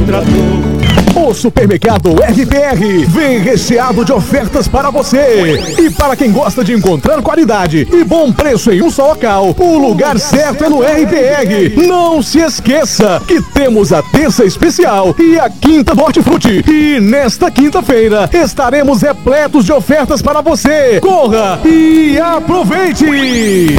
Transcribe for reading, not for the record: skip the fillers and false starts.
trator. O supermercado RPR vem recheado de ofertas para você. E para quem gosta de encontrar qualidade e bom preço em um só local, o lugar certo é no RPR. Não se esqueça que temos a terça especial e a quinta do Hortifruti. E nesta quinta-feira estaremos repletos de ofertas para você. Corra e aproveite!